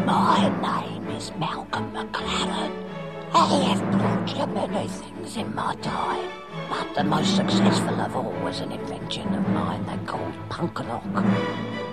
My name is Malcolm McLaren. I have brought you many things in my time, but the most successful of all was an invention of mine they called punk rock.